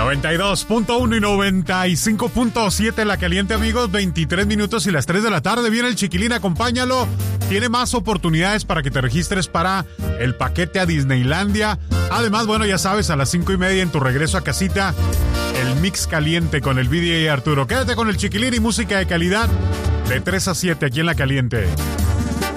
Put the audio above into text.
92.1 y 95.7 La Caliente, amigos. 23 minutos y las 3 de la tarde. Viene el Chiquilín, acompáñalo. Tiene más oportunidades para que te registres para el paquete a Disneylandia. Además, bueno, ya sabes, a las 5:30 en tu regreso a casita, el Mix Caliente con el DJ Arturo. Quédate con el Chiquilín y música de calidad de 3 a 7 aquí en La Caliente.